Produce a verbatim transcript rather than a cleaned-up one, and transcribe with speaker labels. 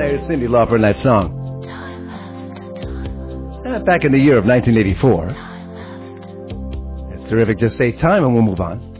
Speaker 1: there's Cyndi Lauper in that song. Uh, back in the year of nineteen eighty-four. That's terrific. Just say time and we'll move on.